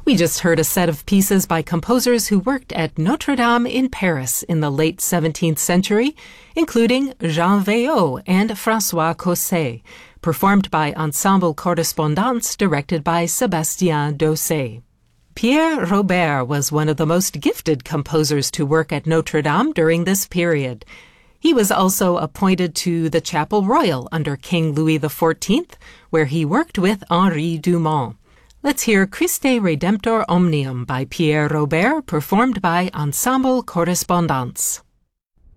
We just heard a set of pieces by composers who worked at Notre Dame in Paris in the late 17th century, including Jean Veillot and François Cosset, performed by Ensemble Correspondance directed by Sébastien Dosset. Pierre Robert was one of the most gifted composers to work at Notre Dame during this period. He was also appointed to the Chapel Royal under King Louis XIV, where he worked with Henri Dumont. Let's hear Christe Redemptor Omnium by Pierre Robert, performed by Ensemble Correspondance.